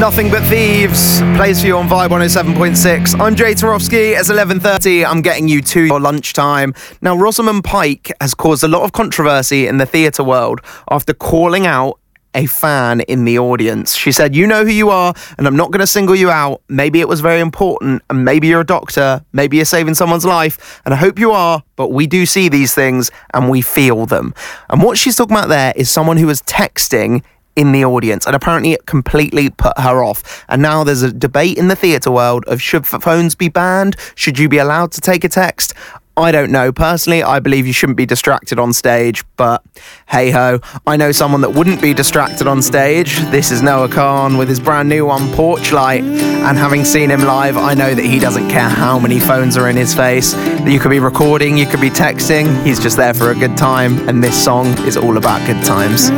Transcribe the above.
Nothing But Thieves plays for you on Vibe 107.6. I'm Jay Tarofsky. It's 11:30. I'm getting you to your lunchtime. Now, Rosamund Pike has caused a lot of controversy in the theatre world after calling out a fan in the audience. She said, "You know who you are, and I'm not going to single you out. Maybe it was very important, and maybe you're a doctor, maybe you're saving someone's life, and I hope you are, but we do see these things, and we feel them." And what she's talking about there is someone who was texting in the audience, and apparently it completely put her off. And now there's a debate in the theatre world of should phones be banned? Should you be allowed to take a text? I don't know. Personally, I believe you shouldn't be distracted on stage, but hey-ho. I know someone that wouldn't be distracted on stage. This is Noah Khan with his brand new one, Porchlight. And having seen him live, I know that he doesn't care how many phones are in his face. You could be recording, you could be texting. He's just there for a good time, and this song is all about good times.